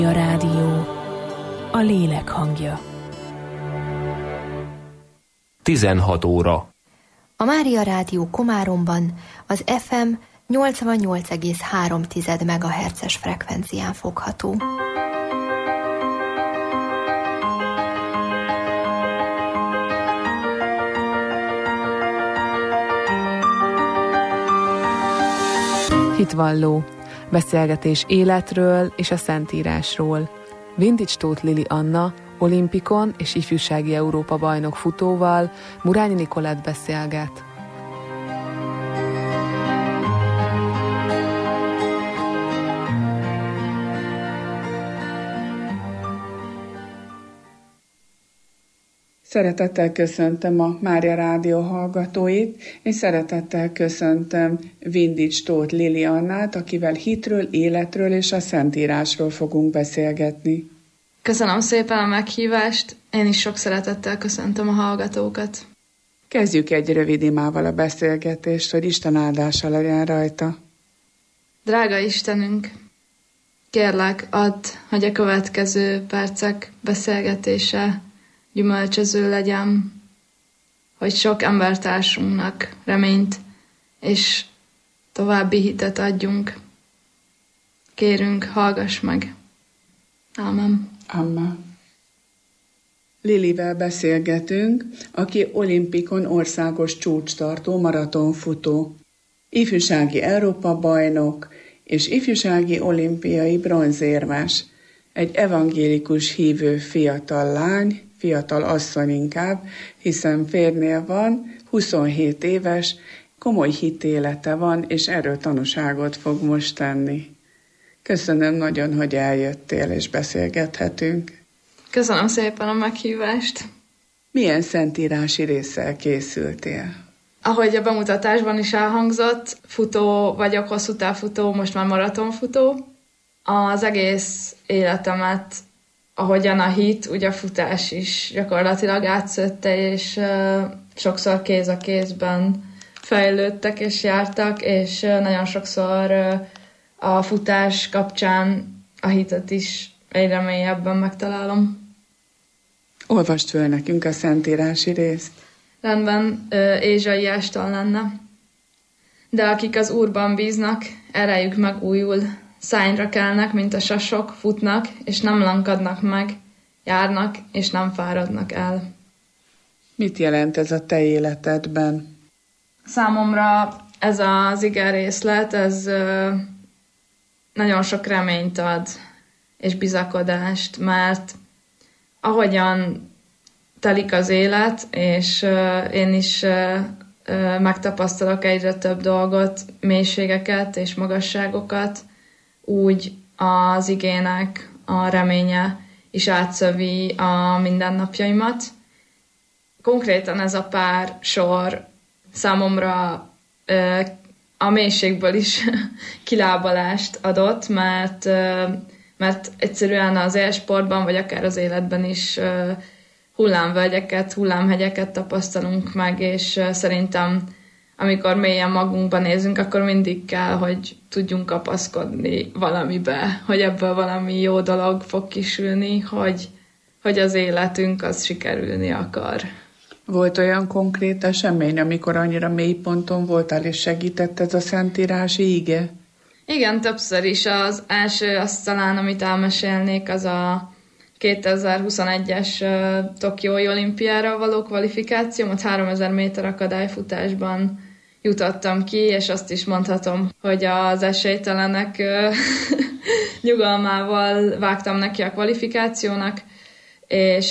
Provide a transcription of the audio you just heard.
A rádió, a lélek hangja. 16 óra. A Mária Rádió Komáromban az FM 88,3 MHz-es frekvencián fogható. Hitvalló. Beszélgetés életről és a Szentírásról. Vindics Tóth Lili Anna, olimpikon és ifjúsági Európa bajnok futóval Murányi Nikolett beszélget. Szeretettel köszöntöm a Mária Rádió hallgatóit, és szeretettel köszöntöm Vindics Tóth Lili Annát, akivel hitről, életről és a Szentírásról fogunk beszélgetni. Köszönöm szépen a meghívást, én is sok szeretettel köszöntöm a hallgatókat. Kezdjük egy rövid imával a beszélgetést, hogy Isten áldása legyen rajta. Drága Istenünk, kérlek, add, hogy a következő percek beszélgetése gyümölcsöző legyen, hogy sok embertársunknak reményt és további hitet adjunk. Kérünk, hallgass meg. Ámen. Amen. Lilivel beszélgetünk, aki olimpikon országos csúcstartó maratonfutó, ifjúsági Európa bajnok és ifjúsági olimpiai bronzérmes, egy evangélikus hívő fiatal lány, fiatal asszony inkább, hiszen férnél van, 27 éves, komoly hitélete van, és erről tanúságot fog most tenni. Köszönöm nagyon, hogy eljöttél, és beszélgethetünk. Köszönöm szépen a meghívást. Milyen szentírási résszel készültél? Ahogy a bemutatásban is elhangzott, futó vagyok, hosszú távfutó, most már maratonfutó. Az egész életemet, ahogyan a hit, ugye a futás is gyakorlatilag átszőtte, és sokszor kéz a kézben fejlődtek és jártak, és nagyon sokszor a futás kapcsán a hitet is egyre mélyebben megtalálom. Olvasd föl nekünk a szentírási részt. Rendben, Ézsaiástól lenne. De akik az Úrban bíznak, erejük megújul, szárnyra kelnek, mint a sasok, futnak, és nem lankadnak meg, járnak, és nem fáradnak el. Mit jelent ez a te életedben? Számomra ez az igerészlet, ez nagyon sok reményt ad, és bizakodást, mert ahogyan telik az élet, és én is megtapasztalok egyre több dolgot, mélységeket és magasságokat, úgy az igének a reménye is átszövi a mindennapjaimat. Konkrétan ez a pár sor számomra a mélységből is kilábalást adott, mert egyszerűen az élsportban, vagy akár az életben is hullámvölgyeket, hullámhegyeket tapasztalunk meg, és szerintem amikor mélyen magunkba nézünk, akkor mindig kell, hogy tudjunk kapaszkodni valamibe, hogy ebből valami jó dolog fog kisülni, hogy az életünk az sikerülni akar. Volt olyan konkrét esemény, amikor annyira mély ponton voltál, és segített ez a szentírási ige? Igen, többször is. Az első, azt talán, amit elmesélnék, az a 2021-es Tokiói olimpiára való kvalifikáció, ott 3000 méter akadályfutásban jutottam ki, és azt is mondhatom, hogy az esélytelenek nyugalmával vágtam neki a kvalifikációnak, és